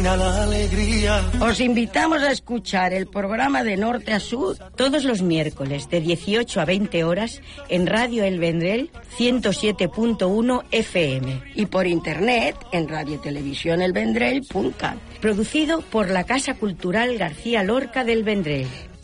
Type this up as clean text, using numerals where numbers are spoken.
reina la alegría. Os invitamos a escuchar el programa de Norte a Sur todos los miércoles de 18 a 20 horas en Radio El Vendrell 107.1 FM y por internet en radiotelevisiónelvendrell.cat. Producido por la Casa Cultural García Lorca del Vendrell.